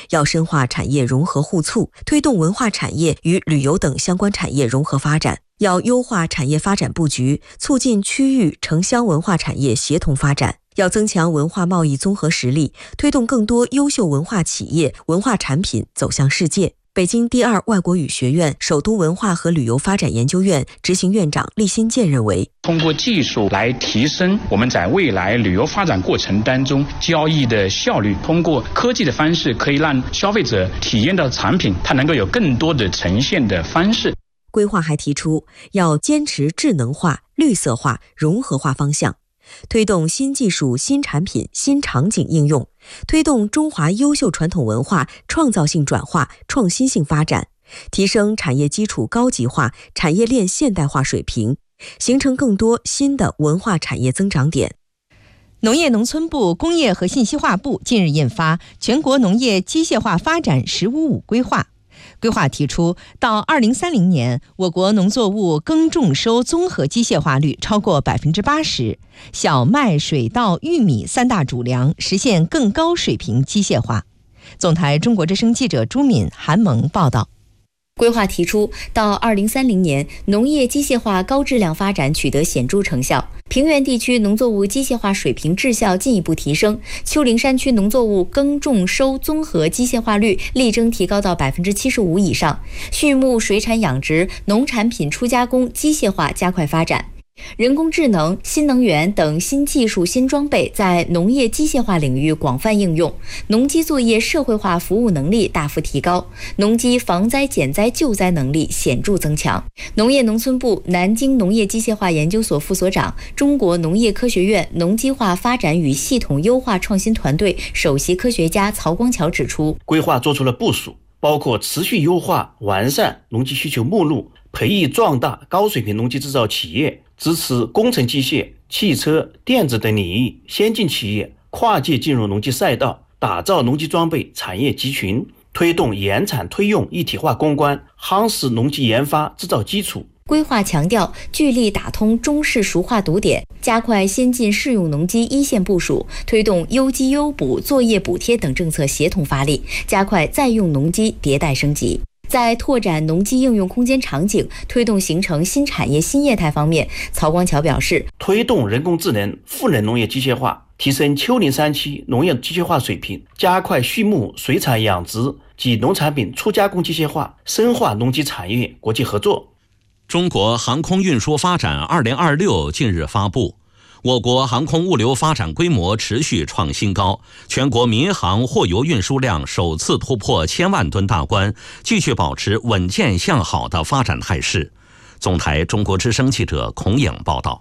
要深化产业融合互促，推动文化产业与旅游等相关产业融合发展。要优化产业发展布局，促进区域城乡文化产业协同发展。要增强文化贸易综合实力，推动更多优秀文化企业、文化产品走向世界。北京第2外国语学院首都文化和旅游发展研究院执行院长厉新建认为， 通过技术来提升我们在未来旅游发展过程当中交易的效率，通过科技的方式可以让消费者体验到产品，它能够有更多的呈现的方式。 规划还提出，要坚持智能化、绿色化、融合化方向，推动新技术、新产品、新场景应用，推动中华优秀传统文化创造性转化、创新性发展，提升产业基础高级化、产业链现代化水平，形成更多新的文化产业增长点。 农业农村部、工业和信息化部近日印发《全国农业机械化发展“十五五”规划》。规划提出，到2030年，我国农作物耕种收综合机械化率超过80%，小麦、水稻、玉米3大主粮实现更高水平机械化。总台中国之声记者朱敏、韩萌报道。 规划提出，到2030年，农业机械化高质量发展取得显著成效，平原地区农作物机械化水平质效进一步提升，丘陵山区农作物耕种收综合机械化率力争提高到75%以上，畜牧、水产养殖、农产品出加工机械化加快发展。人工智能、新能源等新技术、新装备在农业机械化领域广泛应用，农机作业社会化服务能力大幅提高，农机防灾减灾救灾能力显著增强。农业农村部南京农业机械化研究所副所长、中国农业科学院农机化发展与系统优化创新团队首席科学家曹光桥指出， 规划做出了部署，包括持续优化完善农机需求目录，培育壮大高水平农机制造企业，支持工程机械、汽车、电子等领域先进企业跨界进入农机赛道，打造农机装备产业集群，推动研产推用一体化攻关，夯实农机研发制造基础。 规划强调聚力打通中式熟化堵点，加快先进适用农机一线部署，推动优机优补、作业补贴等政策协同发力，加快在用农机迭代升级。在拓展农机应用空间场景、推动形成新产业新业态方面，曹光桥表示， 推动人工智能、赋能农业机械化，提升丘陵山区农业机械化水平，加快畜牧、水产养殖及农产品出加工机械化，深化农机产业国际合作。 中国航空运输发展2026近日发布，我国航空物流发展规模持续创新高，全国民航货邮运输量首次突破1000万吨大关，继续保持稳健向好的发展态势。总台中国之声记者孔颖报道。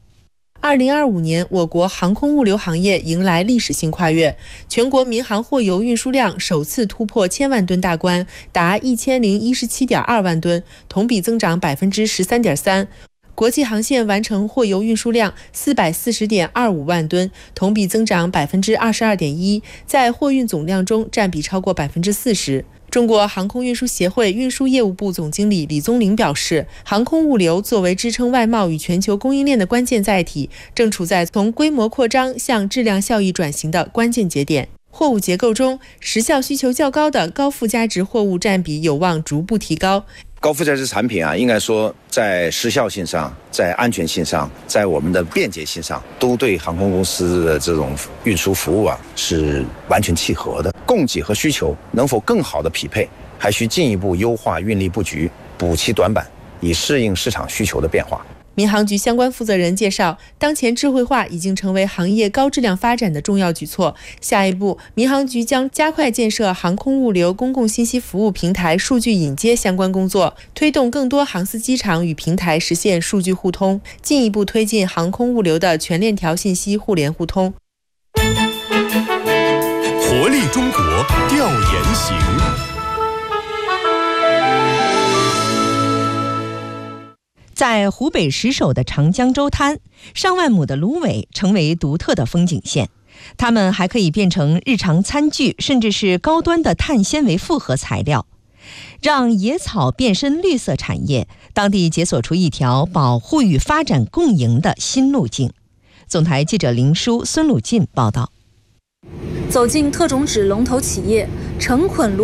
2025年，我国航空物流行业迎来历史性跨越，全国民航货邮运输量首次突破1000万吨大关，达1017.2万吨，同比增长13.3%。国际航线完成货邮运输量440.25万吨，同比增长22.1%，在货运总量中占比超过40%。中国航空运输协会运输业务部总经理李宗林表示，航空物流作为支撑外贸与全球供应链的关键载体，正处在从规模扩张向质量效益转型的关键节点。货物结构中，时效需求较高的高附加值货物占比有望逐步提高。 高附加值产品应该说在时效性上、在安全性上、在我们的便捷性上，都对航空公司的这种运输服务是完全契合的。供给和需求能否更好的匹配，还需进一步优化运力布局，补齐短板，以适应市场需求的变化。 民航局相关负责人介绍，当前智慧化已经成为行业高质量发展的重要举措。下一步，民航局将加快建设航空物流公共信息服务平台数据引接相关工作，推动更多航司机场与平台实现数据互通，进一步推进航空物流的全链条信息互联互通。 活力中国调研行。 在湖北石首的长江洲滩，上万亩的芦苇成为独特的风景线，它们还可以变成日常餐具，甚至是高端的碳纤维复合材料，让野草变身绿色产业。当地解锁出一条保护与发展共赢的新路径。总台记者林舒、孙鲁进报道。 走进特种纸龙头企业，成捆芦